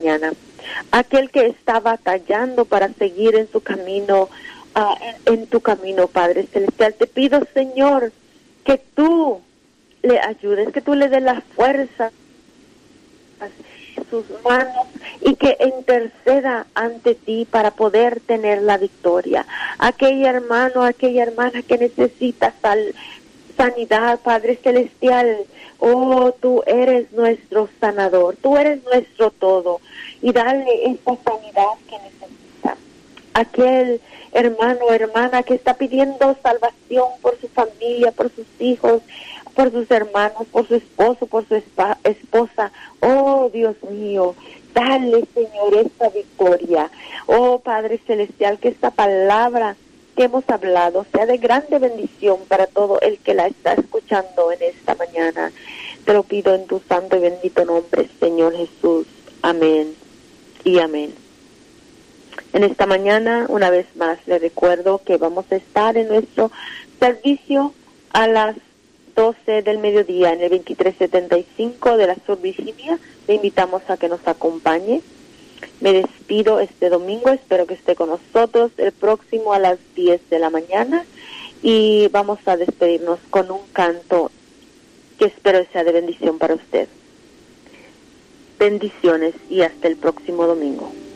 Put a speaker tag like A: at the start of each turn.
A: mañana. Aquel que está batallando para seguir en su camino, en tu camino, Padre Celestial, te pido, Señor, que tú le ayudes, que tú le des la fuerza en sus manos y que interceda ante ti para poder tener la victoria. Aquel hermano, aquella hermana que necesita sanidad, Padre Celestial, oh, tú eres nuestro sanador, tú eres nuestro todo, y dale esta sanidad que necesita. Aquel hermano o hermana que está pidiendo salvación por su familia, por sus hijos, por sus hermanos, por su esposo, por su esposa, oh Dios mío, dale, Señor, esta victoria. Oh Padre Celestial, que esta palabra que hemos hablado sea de grande bendición para todo el que la está escuchando en esta mañana. Te lo pido en tu santo y bendito nombre, Señor Jesús. Amén y amén. En esta mañana, una vez más, le recuerdo que vamos a estar en nuestro servicio a las 12 del mediodía en el 2375 de la Sur Virginia. Le invitamos a que nos acompañe. Me despido este domingo, espero que esté con nosotros el próximo a las 10 de la mañana y vamos a despedirnos con un canto que espero sea de bendición para usted. Bendiciones y hasta el próximo domingo.